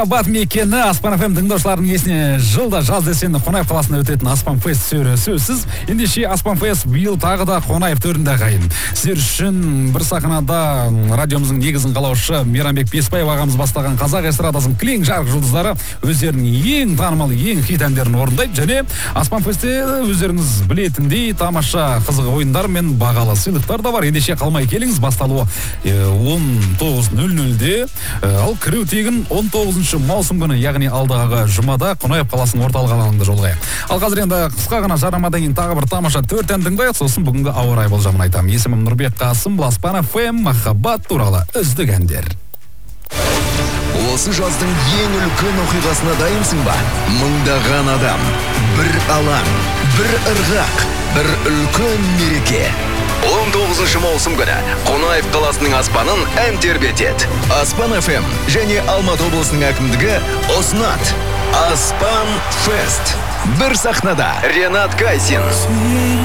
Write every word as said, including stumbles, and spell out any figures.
Абат мекені Аспан эф эм тыңдаушыларының есіне жылда жаз десен Қонаев қаласында өтетін Аспан фест сөзсіз. Ендеше Аспан фест биыл тағы да Қонаев төрінде қайын. Сіздер үшін бір сахнада радиомыздың негізін қалаушы Мейрамбек Беспаев ағамыз бастаған қазақ эстрадасының кілең жарық жұлдыздары өздерінің ең танымал, ең хит әндерін орындайды. Және Аспан фестте өздеріңіз білетіндей тамаша қызық ойындар мен бағалы сыйлықтар да бар. Ендеше қалмай келіңіз, басталуы он тоғыз нөл нөлде, ал кіру тегін он тоғызыншы маусым күні, яғни алдағы жұмада Қонаев қаласының орталық алаңында жолығайық. Ал қазір енді қысқа ғана жарнамадан кейін тағы бір тамаша төрт ән тыңдайық, сосын бүгінгі ауа райы болжамын айтамын. Есімім Нұрбек Қасым, бұл Аспан эф эм, махаббат туралы үздік әндер. Осы жаздың ең үлкен оқиғасына дайынсың ба? Мыңдаған адам, бір алаң, бір ырғақ, бір үлкен мереке. он тоғызыншы маусым күні Қонаев қаласының аспанын ән тербетеді. Аспан эф эм және Алматы облысының әкімдігі ұсынады. Аспан фест. Бір сахнада Ренат Кайсин,